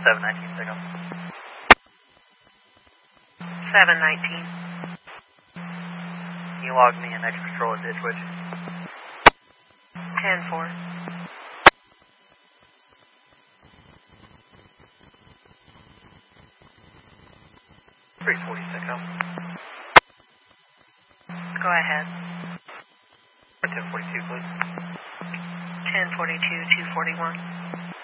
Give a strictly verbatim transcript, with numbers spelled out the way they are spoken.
seven nineteen signal. seven nineteen. Can you log me in next patrol at Ditch Witch? ten four. three forty signal. Go ahead. ten forty-two, please. ten forty-two, two forty-one.